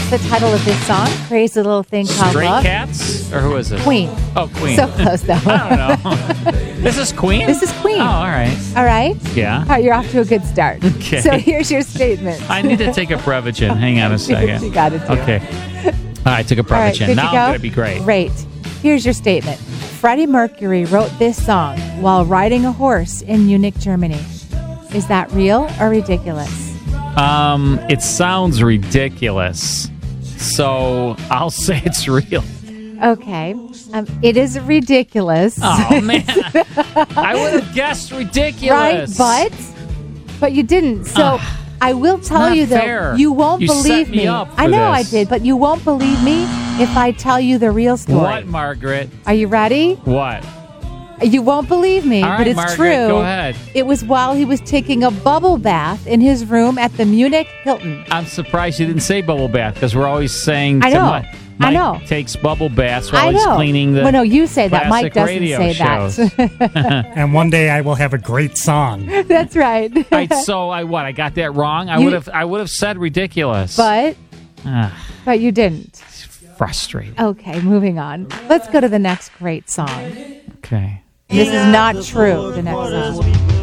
the title of this song. Crazy Little Thing Called Stray Love. Cats? Or who is it? Queen. Oh, Queen. So close, though. I don't know. This is Queen? This is Queen. Oh, all right. All right? Yeah. All right, you're off to a good start. Okay. So here's your statement. I need to take a Prevagen. Hang on a second. You got it, too. Okay. All right, took a All right, Prevagen. good Now to go? I'm going to be great. Great. Here's your statement. Freddie Mercury wrote this song while riding a horse in Munich, Germany. Is that real or ridiculous? It sounds ridiculous. So I'll say it's real. Okay. It is ridiculous. Oh, man. I would have guessed ridiculous. Right? But you didn't. So I will tell not you, though, fair. you won't You believe set me up for I know this. I did, but you won't believe me if I tell you the real story. What, Margaret? Are you ready? What? You won't believe me, All but right, it's Margaret, true. go ahead. It was while he was taking a bubble bath in his room at the Munich Hilton. I'm surprised you didn't say bubble bath because we're always saying I to know. Mike I know. takes bubble baths while I he's know. cleaning the Well, no, you say that. Mike classic doesn't radio say that. And one day I will have a great song. That's right. All right, so I got that wrong. I would have said ridiculous. But you didn't. Frustrating. Okay, moving on. Let's go to the next great song. Okay. This is not true, the next song.